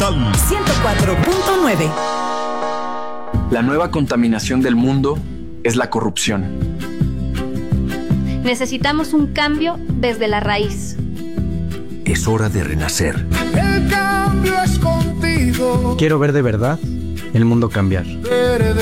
Monumental 104.9. La nueva contaminación del mundo es la corrupción. Necesitamos un cambio desde la raíz. Es hora de renacer. El cambio es contigo. Quiero ver de verdad el mundo cambiar.